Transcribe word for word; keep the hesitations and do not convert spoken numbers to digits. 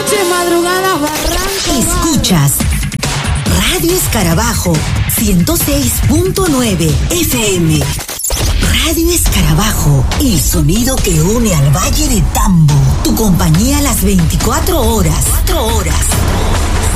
noche, madrugada, barranco. Escuchas Radio Escarabajo, ciento seis punto nueve F M. Radio Escarabajo, el sonido que une al Valle de Tambo. Tu compañía a las veinticuatro horas. Cuatro horas.